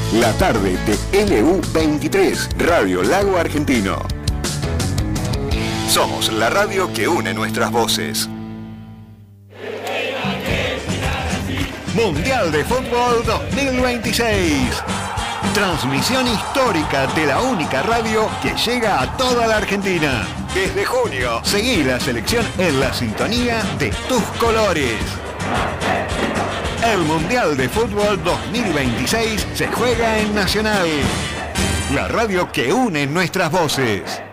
La tarde de LU23, Radio Lago Argentino. Somos la radio que une nuestras voces. Mundial de Fútbol 2026. Transmisión histórica de la única radio que llega a toda la Argentina. Desde junio, seguí la selección en la sintonía de tus colores. El Mundial de Fútbol 2026 se juega en Nacional. La radio que une nuestras voces.